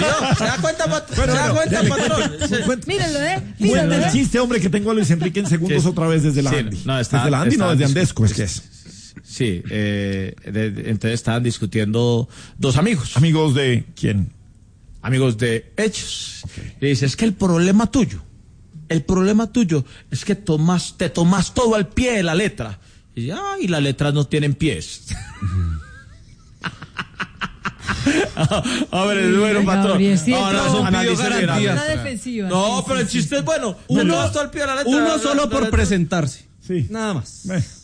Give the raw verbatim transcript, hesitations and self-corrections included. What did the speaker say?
¿Se da cuenta, patrón? ¿Se da cuenta, patrón? Mírenlo, ¿eh? Cuenta el chiste, hombre, que tengo a Luis Enrique en segundos otra vez desde la Sí, Andy. no, está- desde la Andy, está- no desde Andesco, es que es. Sí, eh, de- de- entonces estaban discutiendo dos amigos, Amigos de quién. amigos de ellos. Y dice, es que el problema tuyo, el problema tuyo es que tomas, te tomas todo al pie de la letra. Y dice, ay, las letras no tienen pies. A ver, es bueno, patrón. Gabrielcito. No, no, eso Pidió analícese bien. garantías. Una defensiva. No, sí, pero sí, el sí. chiste es bueno. Uno, Te tomas todo al pie de la letra. uno la- solo la- por la- presentarse. Sí. Nada más. Eh.